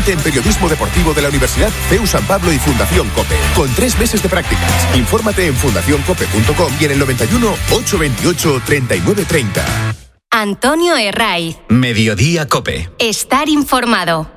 Inscríbete en Periodismo Deportivo de la Universidad CEU San Pablo y Fundación COPE, con 3 meses de prácticas. Infórmate en fundacioncope.com y en el 91 828 3930. Antonio Herraiz. Mediodía COPE. Estar informado.